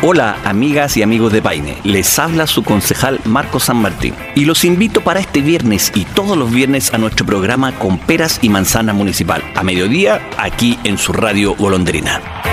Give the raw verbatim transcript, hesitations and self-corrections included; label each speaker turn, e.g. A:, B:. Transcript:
A: Hola amigas y amigos de Paine, les habla su concejal Marco San Martín y los invito para este viernes y todos los viernes a nuestro programa Con Peras y Manzanas Municipal, a mediodía aquí en su radio golondrina.